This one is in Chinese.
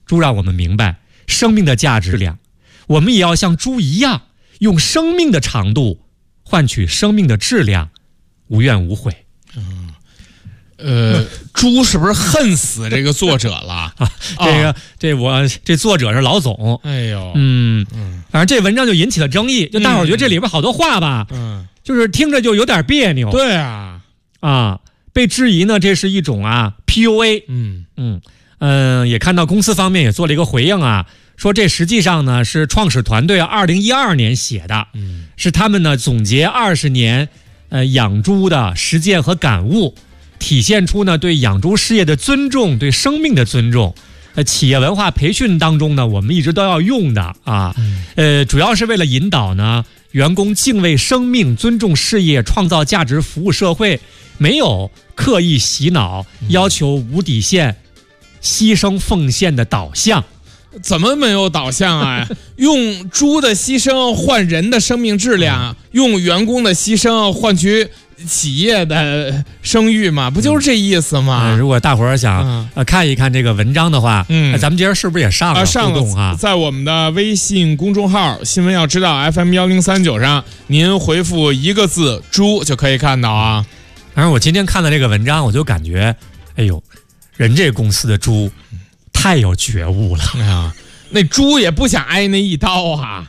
猪让我们明白生命的价值量，我们也要像猪一样，用生命的长度换取生命的质量，无怨无悔。 猪是不是恨死这个作者了？ 这作者是老总。 哎呦， 反正这文章就引起了争议，就大伙儿觉得这里边好多话吧，就是听着就有点别扭。 对啊， 被质疑呢，这是一种PUA。也看到公司方面也做了一个回应说这实际上呢是创始团队2012年写的，是他们呢总结20年养猪的实践和感悟。体现出呢对养猪事业的尊重，对生命的尊重。企业文化培训当中呢，我们一直都要用的主要是为了引导呢员工敬畏生命、尊重事业、创造价值、服务社会，没有刻意洗脑、要求无底线、牺牲奉献的导向。 怎么没有导向用猪的牺牲换人的生命质量，用员工的牺牲换取企业的声誉嘛，不就是这意思吗？ 如果大伙儿想看一看这个文章的话，咱们今儿是不是也上了互动在我们的微信公众号新闻要知道 FM1039 上，您回复一个字猪就可以看到反正我今天看了这个文章，我就感觉哎呦，人这公司的猪太有觉悟了。 那猪也不想挨那一刀